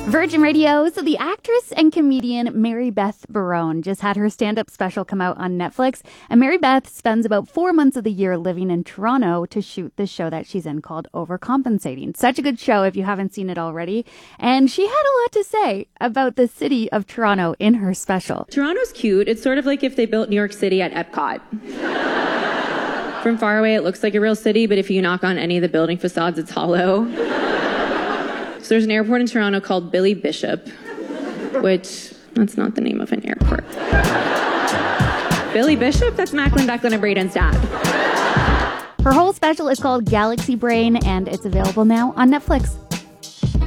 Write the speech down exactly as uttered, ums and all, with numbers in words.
Virgin Radio. So the actress and comedian Mary Beth Barone just had her stand-up special come out on Netflix. And Mary Beth spends about four months of the year living in Toronto to shoot the show that she's in called Overcompensating. Such a good show if you haven't seen it already. And she had a lot to say about the city of Toronto in her special. Toronto's cute. It's sort of like if they built New York City at Epcot. From far away, it looks like a real city, but if you knock on any of the building facades, it's hollow. So there's an airport in Toronto called Billy Bishop, which, that's not the name of an airport. Billy Bishop? That's Macklin, Becklin, and Braden's dad. Her whole special is called Galaxy Brain, and it's available now on Netflix.